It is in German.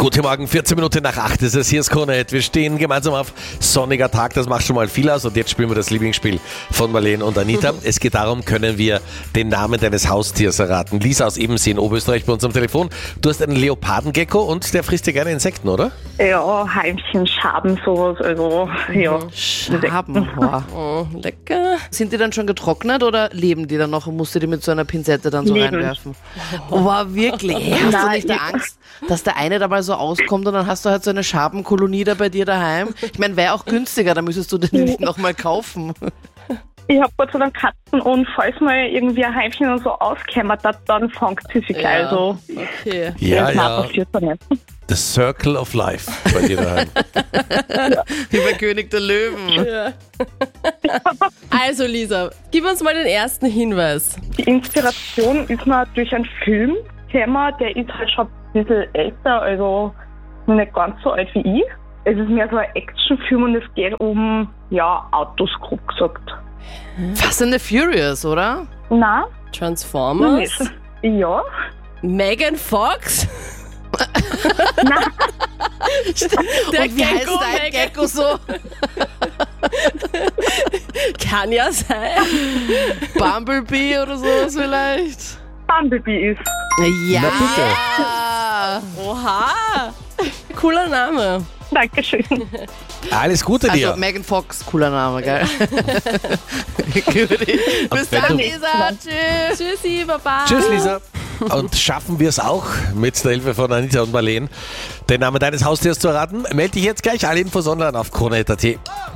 Guten Morgen, 14 Minuten nach 8 ist es. Hier ist Krone. Wir stehen gemeinsam auf sonniger Tag. Das macht schon mal viel aus. Und jetzt spielen wir das Lieblingsspiel von Marlene und Anita. Es geht darum, können wir den Namen deines Haustiers erraten. Lisa aus Ebensee in Oberösterreich bei uns am Telefon. Du hast einen Leopardengecko und der frisst dir gerne Insekten, oder? Ja, Heimchen, Schaben, sowas, also, ja. Schaben, oh, lecker. Sind die dann schon getrocknet oder leben die dann noch und musst du die mit so einer Pinzette dann so Leben. reinwerfen? Oh, wirklich? Hey, hast du nicht Angst, dass der eine dabei so auskommt und dann hast du halt so eine Schabenkolonie da bei dir daheim? Ich meine, wäre auch günstiger, dann müsstest du den nicht nochmal kaufen. Ich habe Gott sei Dank Katzen und falls mal irgendwie ein Heimchen und so auskämmert, dann fängt sie sich gleich. Ja, Also, okay. Ja, das ja. passiert dann nicht. The Circle of Life bei dir daheim. Wie bei König der Löwen. Ja. Also Lisa, gib uns mal den ersten Hinweis. Die Inspiration ist mir durch einen Film gekommen, der ist halt schon ein bisschen älter, also noch nicht ganz so alt wie ich. Es ist mehr so ein Actionfilm und es geht um, ja, Autos, grob gesagt. Fast and the Furious, oder? Nein, Transformers? nicht. Ja. Megan Fox? Nein, Der Und wie heißt dein Megan. Gecko so? Kann ja sein. Bumblebee oder sowas vielleicht? Bumblebee ist. Ja. Na bitte. Oha. Cooler Name. Dankeschön. Alles Gute dir. Also Megan Fox, cooler Name, geil. Bis wenn dann, du- Lisa. Tschüss. Tschüssi, Baba. Tschüss, Lisa. Und schaffen wir es auch mit der Hilfe von Anita und Marlene, den Namen deines Haustiers zu erraten? Melde dich jetzt gleich. Alle Infos online auf krone.at.